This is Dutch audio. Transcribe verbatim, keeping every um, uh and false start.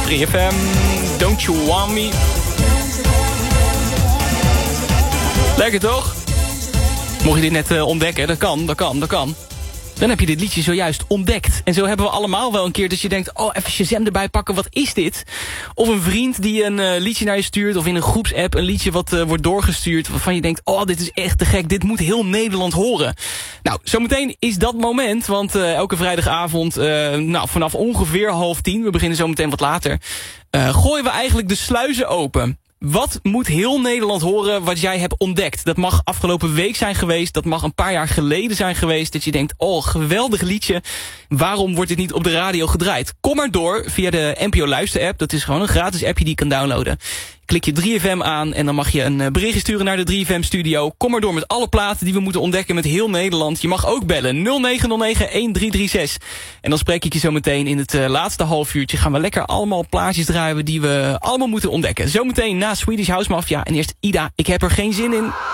drie F M, Don't You Want Me. Lekker toch? Mocht je dit net uh, ontdekken, dat kan, dat kan, dat kan. Dan heb je dit liedje zojuist ontdekt. En zo hebben we allemaal wel een keer dat je denkt... oh, even Shazam erbij pakken, wat is dit? Of een vriend die een uh, liedje naar je stuurt... of in een groepsapp een liedje wat uh, wordt doorgestuurd... waarvan je denkt, oh, dit is echt te gek, dit moet heel Nederland horen. Nou, zometeen is dat moment, want uh, elke vrijdagavond... Uh, nou, vanaf ongeveer half tien, we beginnen zometeen wat later... Uh, gooien we eigenlijk de sluizen open... Wat moet heel Nederland horen wat jij hebt ontdekt? Dat mag afgelopen week zijn geweest. Dat mag een paar jaar geleden zijn geweest. Dat je denkt, oh, geweldig liedje. Waarom wordt dit niet op de radio gedraaid? Kom maar door via de N P O Luister app. Dat is gewoon een gratis appje die je kan downloaden. Klik je drie F M aan en dan mag je een berichtje sturen naar de drie F M studio. Kom maar door met alle platen die we moeten ontdekken met heel Nederland. Je mag ook bellen nul negen nul negen een drie drie zes. En dan spreek ik je zo meteen in het uh, laatste half uurtje. Gaan we lekker allemaal plaatjes draaien die we allemaal moeten ontdekken. Zometeen na Swedish House Mafia. En eerst Ida, ik heb er geen zin in.